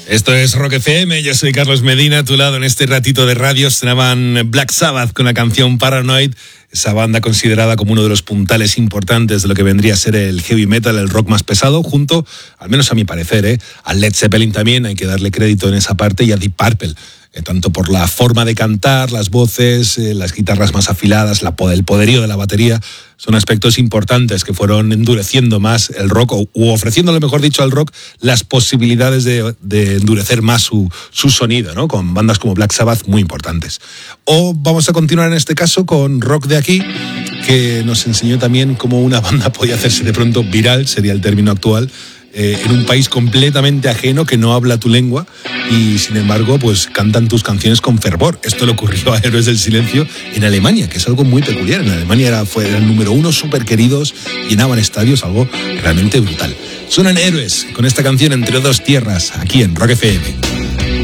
Esto es Rock FM, yo soy Carlos Medina, a tu lado en este ratito de radio. Sonaban Black Sabbath con la canción Paranoid, esa banda considerada como uno de los puntales importantes de lo que vendría a ser el heavy metal, el rock más pesado, junto, al menos a mi parecer, a Led Zeppelin también, hay que darle crédito en esa parte, y a Deep Purple. Tanto por la forma de cantar, las voces, las guitarras más afiladas, el poderío de la batería, son aspectos importantes que fueron endureciendo más el rock, o ofreciéndole, mejor dicho, al rock las posibilidades de endurecer más su sonido, ¿no? Con bandas como Black Sabbath muy importantes. O vamos a continuar en este caso con rock de aquí, que nos enseñó también cómo una banda podía hacerse de pronto viral, sería el término actual, en un país completamente ajeno que no habla tu lengua y sin embargo pues cantan tus canciones con fervor. Esto le ocurrió a Héroes del Silencio en Alemania, que es algo muy peculiar. En Alemania eran el número 1, súper queridos, llenaban estadios, algo realmente brutal. Suenan Héroes con esta canción Entre dos tierras, aquí en Rock FM.